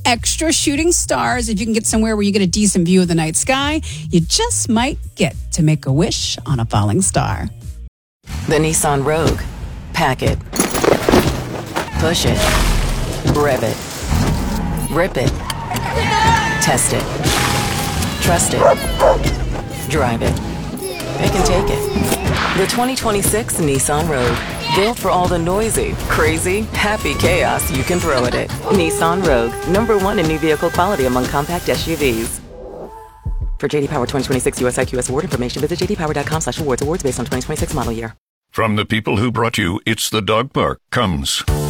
extra shooting stars. If you can get somewhere where you get a decent view of the night sky, you just might get to make a wish on a falling star. The Nissan Rogue. Pack it. Push it. Rev it. Rip it. Test it. Trust it. Drive it. It can take it. The 2026 Nissan Rogue. Built for all the noisy, crazy, happy chaos you can throw at it. Nissan Rogue. #1 in new vehicle quality among compact SUVs. For JD Power 2026 US IQS award information, visit jdpower.com/awards. Awards based on 2026 model year. From the people who brought you It's the Dog Park comes